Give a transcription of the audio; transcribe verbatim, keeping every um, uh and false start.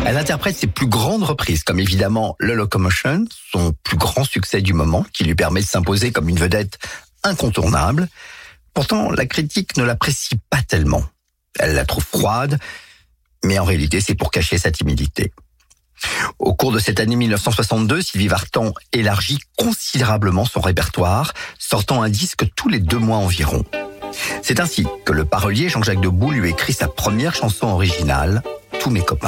Elle interprète ses plus grandes reprises, comme évidemment le Locomotion, son plus grand succès du moment, qui lui permet de s'imposer comme une vedette incontournable. Pourtant, la critique ne l'apprécie pas tellement. Elle la trouve froide, mais en réalité, c'est pour cacher sa timidité. Au cours de cette année mille neuf cent soixante-deux, Sylvie Vartan élargit considérablement son répertoire, sortant un disque tous les deux mois environ. C'est ainsi que le parolier Jean-Jacques Debout lui écrit sa première chanson originale, Tous mes copains.